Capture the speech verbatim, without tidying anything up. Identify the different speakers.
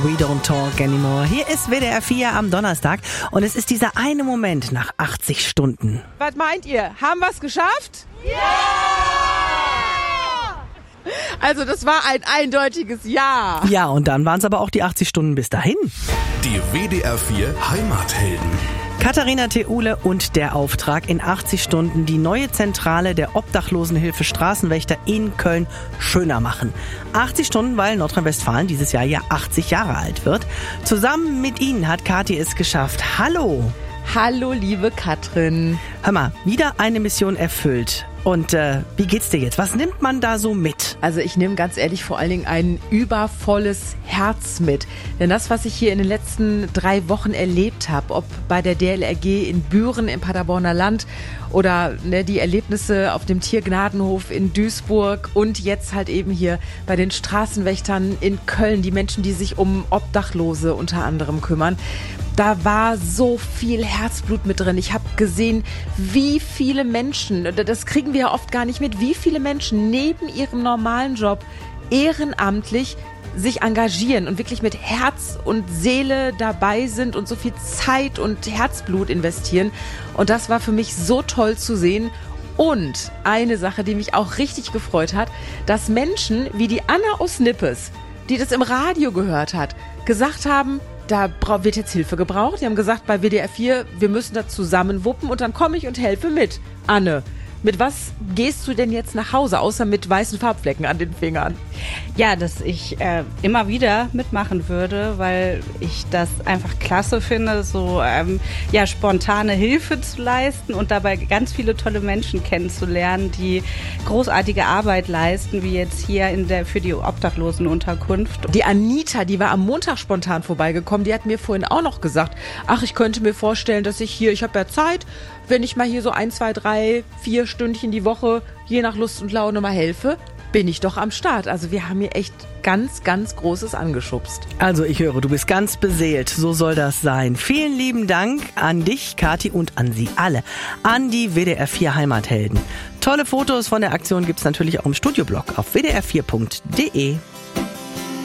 Speaker 1: We don't talk anymore. Hier ist W D R vier am Donnerstag und es ist dieser eine Moment nach achtzig Stunden.
Speaker 2: Was meint ihr? Haben wir es geschafft? Ja! Also das war ein eindeutiges Ja.
Speaker 1: Ja, und dann waren es aber auch die achtzig Stunden bis dahin.
Speaker 3: Die W D R vier Heimathelden.
Speaker 1: Katharina Theule und der Auftrag, in achtzig Stunden die neue Zentrale der Obdachlosenhilfe Straßenwächter in Köln schöner machen. achtzig Stunden, weil Nordrhein-Westfalen dieses Jahr ja achtzig Jahre alt wird. Zusammen mit Ihnen hat Kathi es geschafft. Hallo!
Speaker 2: Hallo, liebe Katrin.
Speaker 1: Hör mal, wieder eine Mission erfüllt. Und äh, wie geht's dir jetzt? Was nimmt man da so mit?
Speaker 2: Also ich nehme ganz ehrlich vor allen Dingen ein übervolles Herz mit. Denn das, was ich hier in den letzten drei Wochen erlebt habe, ob bei der D L R G in Büren im Paderborner Land oder ne, die Erlebnisse auf dem Tiergnadenhof in Duisburg und jetzt halt eben hier bei den Straßenwächtern in Köln, die Menschen, die sich um Obdachlose unter anderem kümmern. Da war so viel Herzblut mit drin. Ich habe gesehen, wie viele Menschen, das kriegen wir ja oft gar nicht mit, wie viele Menschen neben ihrem normalen Job ehrenamtlich sich engagieren und wirklich mit Herz und Seele dabei sind und so viel Zeit und Herzblut investieren. Und das war für mich so toll zu sehen. Und eine Sache, die mich auch richtig gefreut hat, dass Menschen wie die Anna aus Nippes, die das im Radio gehört hat, gesagt haben, da wird jetzt Hilfe gebraucht. Die haben gesagt, bei W D R vier, wir müssen das zusammen wuppen und dann komme ich und helfe mit. Anne, mit was gehst du denn jetzt nach Hause, außer mit weißen Farbflecken an den Fingern?
Speaker 4: Ja, dass ich äh, immer wieder mitmachen würde, weil ich das einfach klasse finde, so ähm, ja, spontane Hilfe zu leisten und dabei ganz viele tolle Menschen kennenzulernen, die großartige Arbeit leisten, wie jetzt hier in der für die Obdachlosenunterkunft.
Speaker 2: Die Anita, die war am Montag spontan vorbeigekommen, die hat mir vorhin auch noch gesagt, ach, ich könnte mir vorstellen, dass ich hier, ich habe ja Zeit, wenn ich mal hier so ein, zwei, drei, vier Stündchen die Woche, je nach Lust und Laune mal helfe, bin ich doch am Start. Also wir haben hier echt ganz, ganz Großes angeschubst.
Speaker 1: Also ich höre, du bist ganz beseelt. So soll das sein. Vielen lieben Dank an dich, Kathi, und an Sie alle. An die W D R vier Heimathelden. Tolle Fotos von der Aktion gibt's natürlich auch im Studioblog auf w d r vier punkt d e.